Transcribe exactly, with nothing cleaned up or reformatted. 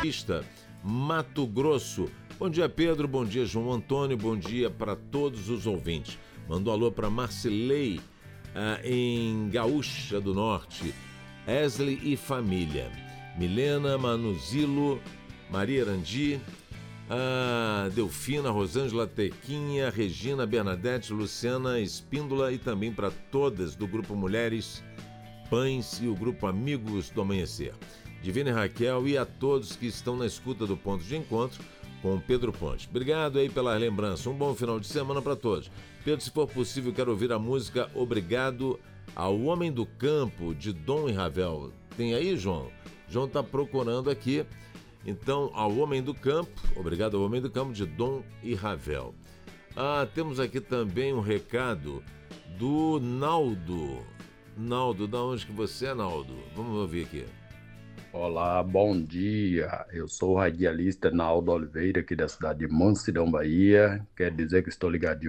Vista, Mato Grosso. Bom dia, Pedro. Bom dia, João Antônio. Bom dia para todos os ouvintes. Mandou alô para Marcilei, ah, em Gaúcha do Norte. Wesley e família. Milena, Manuzilo, Maria Arandi, a Delfina, Rosângela Tequinha, Regina, Bernadette, Luciana Espíndola e também para todas do Grupo Mulheres Pães e o Grupo Amigos do Amanhecer. Divina e Raquel e a todos que estão na escuta do Ponto de Encontro com o Pedro Ponte. Obrigado aí pela lembrança. Um bom final de semana para todos. Pedro, se for possível, quero ouvir a música Obrigado ao Homem do Campo, de Dom e Ravel. Tem aí, João? João está procurando aqui. Então, ao Homem do Campo, obrigado ao Homem do Campo, de Dom e Ravel. Ah, temos aqui também um recado do Naldo. Naldo, da onde que você é, Naldo? Vamos ouvir aqui. Olá, bom dia. Eu sou o radialista Naldo Oliveira, aqui da cidade de Mansidão, Bahia. Quer dizer que estou ligadinho